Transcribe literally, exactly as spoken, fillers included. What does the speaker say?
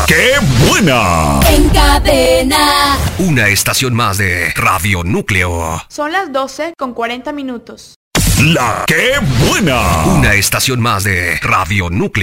¡Qué buena! En cadena. Una estación más de Radio Núcleo. Son las doce con cuarenta minutos. La ¡Qué buena! Una estación más de Radio Núcleo.